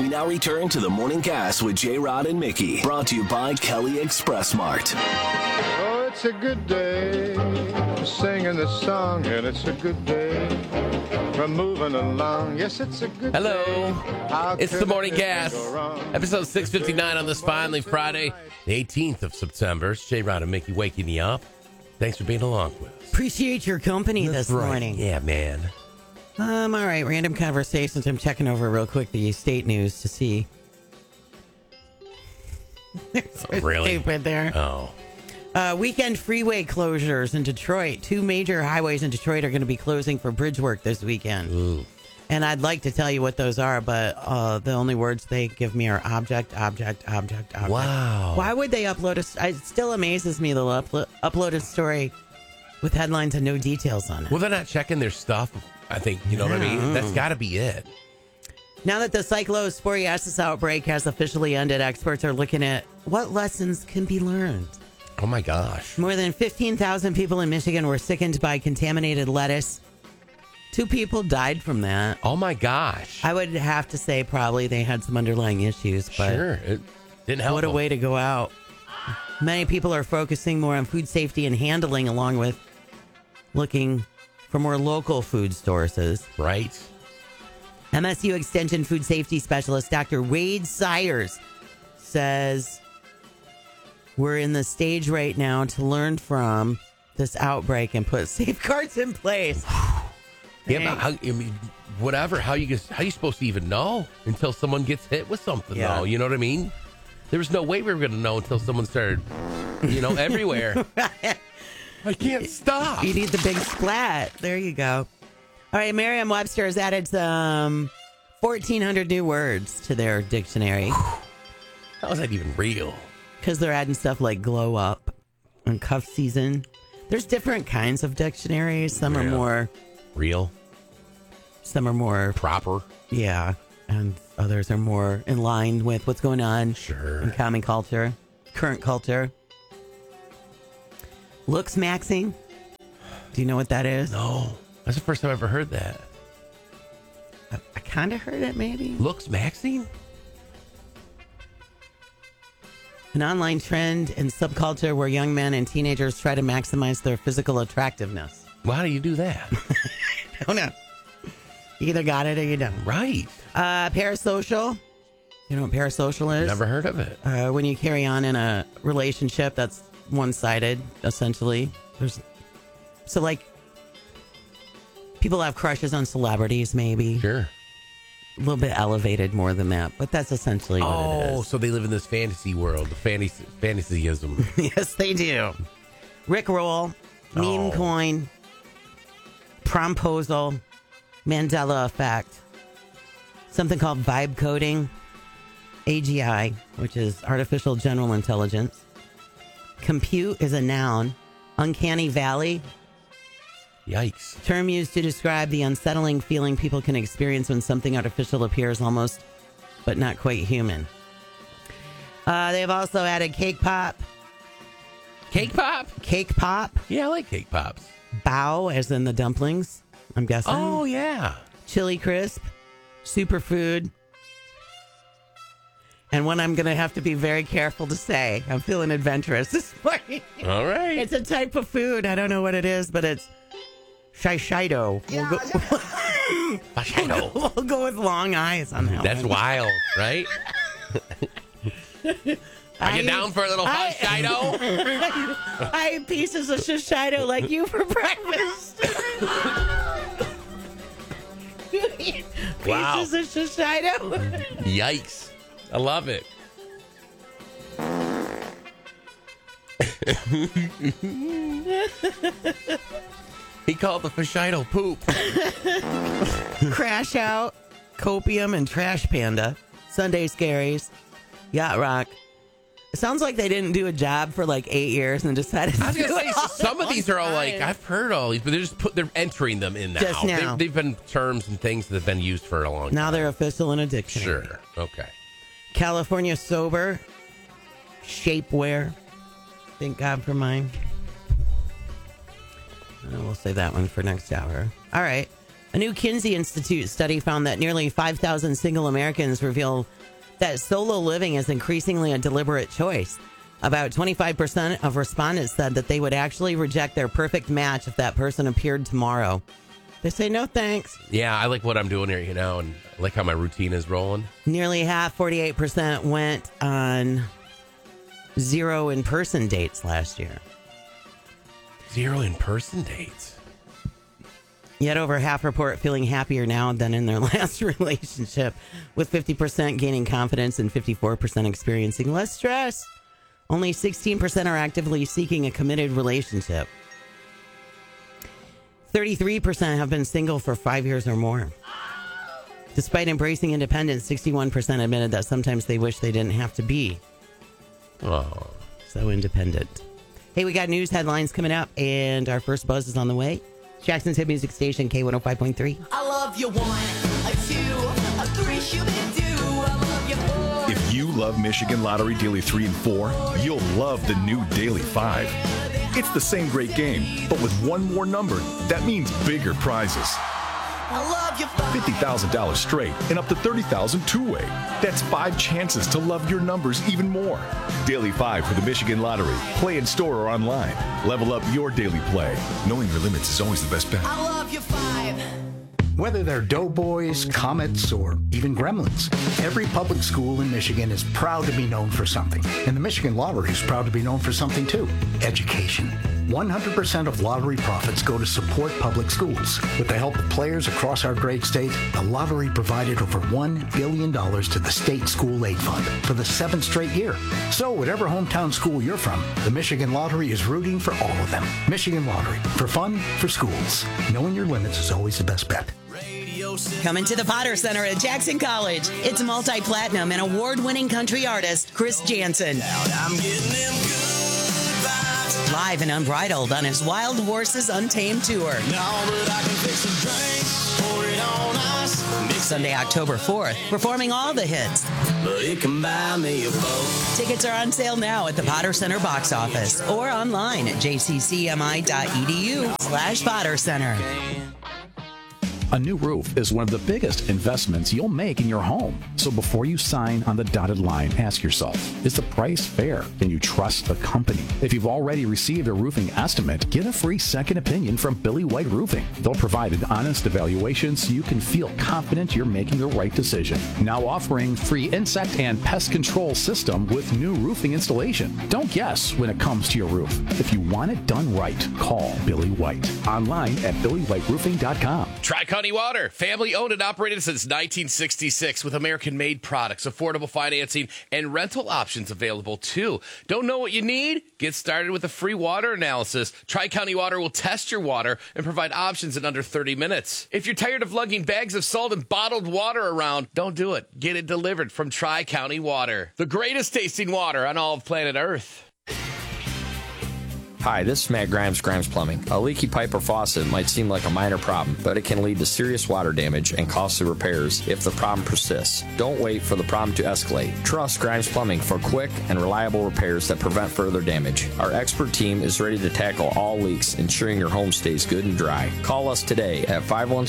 We now return to the Morning Gas with J-Rod and Mickey. Brought to you by Kelly Express Mart. Oh, it's a good day singing this song, and it's a good day for moving along. Yes, it's a good Hello. day. It's the Morning Gas. Episode 659 on this finally Friday, the 18th of September. It's J-Rod and Mickey waking you up. Thanks for being along with us. Appreciate your company this morning. Yeah, man. All right, random conversations. I'm checking over real quick the state news to see. Oh, really? Stupid there. Oh. Weekend freeway closures in Detroit. 2 major highways in Detroit are going to be closing for bridge work this weekend. Ooh. And I'd like to tell you what those are, but the only words they give me are object. Wow. Why would they upload it still amazes me they'll upload a story with headlines and no details on it. Well, they're not checking their stuff. I think, you know what I mean? That's got to be it. Now that the cyclosporiasis outbreak has officially ended, experts are looking at what lessons can be learned. Oh, my gosh. More than 15,000 people in Michigan were sickened by contaminated lettuce. 2 people died from that. Oh, my gosh. I would have to say probably they had some underlying issues, but Sure. It didn't help what a them. way to go out. Many people are focusing more on food safety and handling, along with looking for more local food sources. Right. MSU Extension Food Safety Specialist Dr. Wade Sayers says we're in the stage right now to learn from this outbreak and put safeguards in place. Yeah, but how, I mean, whatever. How you supposed to even know until someone gets hit with something? Yeah. Though, you know what I mean? There was no way we were going to know until someone started, everywhere. I can't stop. You need the big splat. There you go. All right, Merriam-Webster has added some 1,400 new words to their dictionary. How is that even real? Because they're adding stuff like glow up and cuff season. There's different kinds of dictionaries. Some are more real. Some are more proper. Yeah. And others are more in line with what's going on Sure. in common culture, current culture. Looks maxing. Do you know what that is? No. That's the first time I ever heard that. I kind of heard it, maybe. Looks maxing? An online trend and subculture where young men and teenagers try to maximize their physical attractiveness. Well, how do you do that? I don't know. You either got it or you don't. Right. Parasocial. You know what parasocial is? Never heard of it. When you carry on in a relationship that's one-sided, essentially. So, like, people have crushes on celebrities, maybe. Sure. A little bit elevated more than that, but that's essentially what it is. So they live in this fantasy world, the fantasyism. Yes, they do. Rickroll, meme coin, promposal, Mandela effect, something called vibe coding, AGI, which is artificial general intelligence. Compute is a noun. Uncanny valley. Yikes. Term used to describe the unsettling feeling people can experience when something artificial appears almost, but not quite human. They've also added cake pop. Cake pop? Cake pop. Yeah, I like cake pops. Bao, as in the dumplings, I'm guessing. Oh, yeah. Chili crisp. Superfood. And one I'm going to have to be very careful to say. I'm feeling adventurous this morning. All right. It's a type of food. I don't know what it is, but it's Shishido. We'll go with long eyes on that. That's one. wild, right? Are you down for a little Shishido? I ate pieces of Shishido like you for breakfast. Wow. Pieces of Shishido. Yikes. I love it. He called the Fishido poop. Crash Out, Copium, and Trash Panda. Sunday Scaries, Yacht Rock. It sounds like they didn't do a job for like 8 years and decided to I was do going to it say, all some of at these one are all like, time. I've heard all these, but they're entering them in now. Just now. They've been terms and things that have been used for a long time. Now they're official in a dictionary. Sure. Okay. California Sober, Shapewear. Thank God for mine. We'll say that one for next hour. All right. A new Kinsey Institute study found that nearly 5,000 single Americans reveal that solo living is increasingly a deliberate choice. About 25% of respondents said that they would actually reject their perfect match if that person appeared tomorrow. They say, no thanks. Yeah, I like what I'm doing here, and I like how my routine is rolling. Nearly half, 48%, went on 0 in-person dates last year. 0 in-person dates? Yet over half report feeling happier now than in their last relationship, with 50% gaining confidence and 54% experiencing less stress. Only 16% are actively seeking a committed relationship. 33% have been single for 5 years or more. Despite embracing independence, 61% admitted that sometimes they wish they didn't have to be so independent. Hey, we got news headlines coming up, and our first buzz is on the way. Jackson's hit music station, K105.3. I love you 1, a 2, a 3, shoot-a-doo. I love you 4. If you love Michigan Lottery Daily 3 and 4, you'll love the new Daily 5. It's the same great game, but with one more number. That means bigger prizes. I love you 5. $50,000 straight and up to $30,000 two-way. That's 5 chances to love your numbers even more. Daily 5 for the Michigan Lottery. Play in store or online. Level up your daily play. Knowing your limits is always the best bet. I love you 5. Whether they're Doughboys, Comets, or even Gremlins, every public school in Michigan is proud to be known for something. And the Michigan Lottery is proud to be known for something too: education. 100% of lottery profits go to support public schools. With the help of players across our great state, the lottery provided over $1 billion to the State School Aid Fund for the 7th straight year. So whatever hometown school you're from, the Michigan Lottery is rooting for all of them. Michigan Lottery, for fun, for schools. Knowing your limits is always the best bet. Coming to the Potter Center at Jackson College, it's multi-platinum and award-winning country artist Chris Jansen. Live and unbridled on his Wild Horses Untamed tour. Sunday, October 4th, performing all the hits. Tickets are on sale now at the Potter Center box office or online at jccmi.edu/Potter Center. A new roof is one of the biggest investments you'll make in your home. So before you sign on the dotted line, ask yourself, is the price fair? Can you trust the company? If you've already received a roofing estimate, get a free second opinion from Billy White Roofing. They'll provide an honest evaluation so you can feel confident you're making the right decision. Now offering free insect and pest control system with new roofing installation. Don't guess when it comes to your roof. If you want it done right, call Billy White. Online at billywhiteroofing.com. Tri-County Water, family owned and operated since 1966 with American-made products, affordable financing, and rental options available too. Don't know what you need? Get started with a free water analysis. Tri-County Water will test your water and provide options in under 30 minutes. If you're tired of lugging bags of salt and bottled water around, don't do it. Get it delivered from Tri-County Water, the greatest tasting water on all of planet Earth. Hi, this is Matt Grimes, Grimes Plumbing. A leaky pipe or faucet might seem like a minor problem, but it can lead to serious water damage and costly repairs if the problem persists. Don't wait for the problem to escalate. Trust Grimes Plumbing for quick and reliable repairs that prevent further damage. Our expert team is ready to tackle all leaks, ensuring your home stays good and dry. Call us today at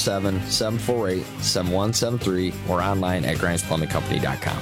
517-748-7173 or online at grimesplumbingcompany.com.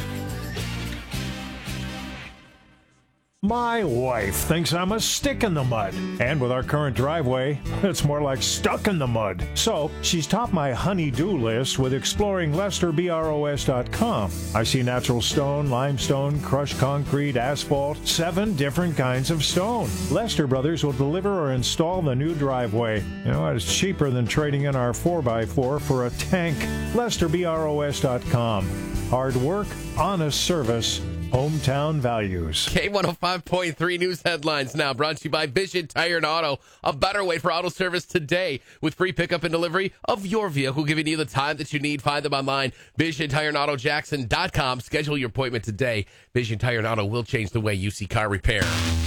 My wife thinks I'm a stick in the mud. And with our current driveway, it's more like stuck in the mud. So she's topped my honey-do list with exploring LesterBROS.com. I see natural stone, limestone, crushed concrete, asphalt, 7 different kinds of stone. Lester Brothers will deliver or install the new driveway. You know, it's cheaper than trading in our 4x4 for a tank. LesterBROS.com. Hard work, honest service, hometown values. K105.3 news headlines now brought to you by Vision Tire and Auto. A better way for auto service today with free pickup and delivery of your vehicle, giving you the time that you need. Find them online, VisionTireandAutoJackson.com. Schedule your appointment today. Vision Tire and Auto will change the way you see car repair.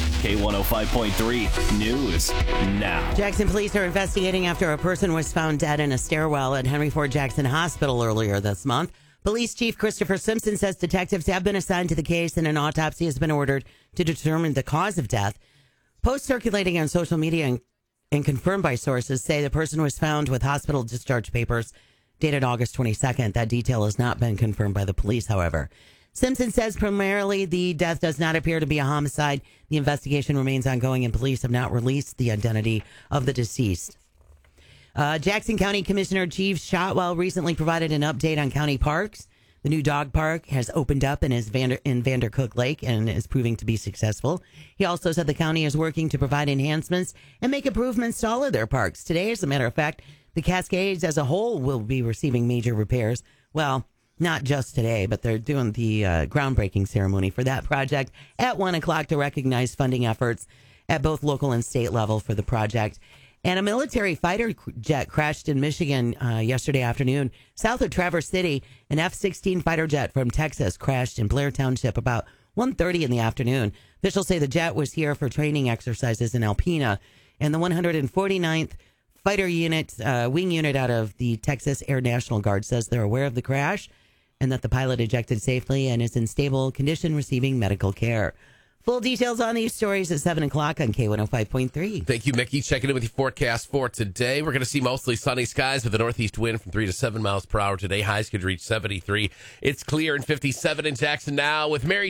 K105.3 News now. Jackson police are investigating after a person was found dead in a stairwell at Henry Ford Jackson Hospital earlier this month. Police Chief Christopher Simpson says detectives have been assigned to the case and an autopsy has been ordered to determine the cause of death. Posts circulating on social media and confirmed by sources, say the person was found with hospital discharge papers dated August 22nd. That detail has not been confirmed by the police, however. Simpson says primarily the death does not appear to be a homicide. The investigation remains ongoing and police have not released the identity of the deceased. Jackson County Commissioner Chief Shotwell recently provided an update on county parks. The new dog park has opened up in Vandercook Lake and is proving to be successful. He also said the county is working to provide enhancements and make improvements to all of their parks. Today, as a matter of fact, the Cascades as a whole will be receiving major repairs. Well, not just today, but they're doing the groundbreaking ceremony for that project at 1 o'clock to recognize funding efforts at both local and state level for the project. And a military fighter jet crashed in Michigan yesterday afternoon. South of Traverse City, an F-16 fighter jet from Texas crashed in Blair Township about 1:30 in the afternoon. Officials say the jet was here for training exercises in Alpena. And the 149th Fighter Unit, wing unit out of the Texas Air National Guard says they're aware of the crash and that the pilot ejected safely and is in stable condition receiving medical care. Full details on these stories at 7 o'clock on K105.3. Thank you, Mickey. Checking in with your forecast for today. We're going to see mostly sunny skies with a northeast wind from 3 to 7 miles per hour today. Highs could reach 73. It's clear and 57 in Jackson now with Mary